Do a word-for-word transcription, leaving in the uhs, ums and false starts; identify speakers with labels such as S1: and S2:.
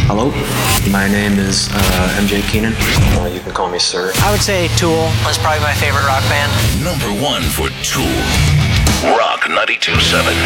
S1: Hello, my name is uh, M J Keenan. Uh, you can call me Sir.
S2: I would say Tool is probably my favorite rock band.
S3: Number one for Tool. Rock ninety-two point seven.